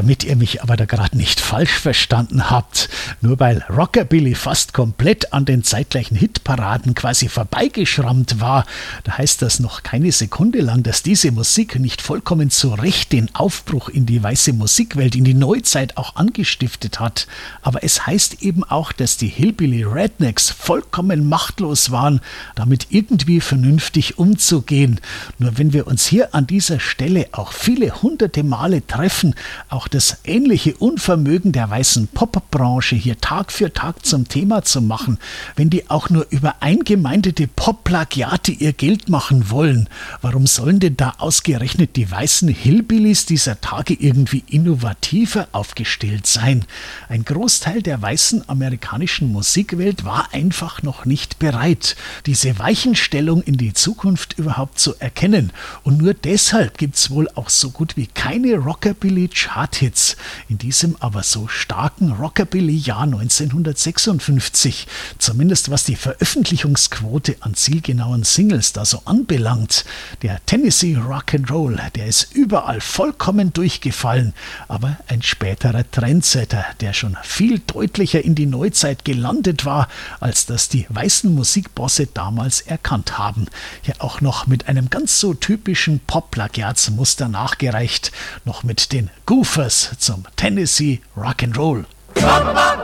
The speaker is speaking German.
Damit ihr mich aber da gerade nicht falsch verstanden habt, nur weil Rockabilly fast komplett an den zeitgleichen Hitparaden quasi vorbeigeschrammt war, da heißt das noch keine Sekunde lang, dass diese Musik nicht vollkommen zu Recht den Aufbruch in die weiße Musikwelt, in die Neuzeit auch angestiftet hat. Aber es heißt eben auch, dass die Hillbilly Rednecks vollkommen machtlos waren, damit irgendwie vernünftig umzugehen. Nur wenn wir uns hier an dieser Stelle auch viele hunderte Male treffen, auch das ähnliche Unvermögen der weißen Popbranche hier Tag für Tag zum Thema zu machen, wenn die auch nur über eingemeindete Pop-Plagiate ihr Geld machen wollen, warum sollen denn da ausgerechnet die weißen Hillbillys dieser Tage irgendwie innovativer aufgestellt sein? Ein Großteil der weißen amerikanischen Musikwelt war einfach noch nicht bereit, diese Weichenstellung in die Zukunft überhaupt zu erkennen. Und nur deshalb gibt's wohl auch so gut wie keine Rockabilly-Chart-Hits in diesem aber so starken Rockabilly-Jahr 1956. Zumindest was die Veröffentlichungsquote an zielgenauen Singles da so anbelangt. Der Tennessee Rock'n'Roll, der ist überall vollkommen durchgefallen, aber ein späterer Trendsetter, der schon viel deutlicher in die Neuzeit gelandet war, als das die weißen Musikbosse damals erkannt haben. Hier auch noch mit einem ganz so typischen Pop-Plagiatsmuster nachgereicht, noch mit den Goofers zum Tennessee Rock'n'Roll. Come on,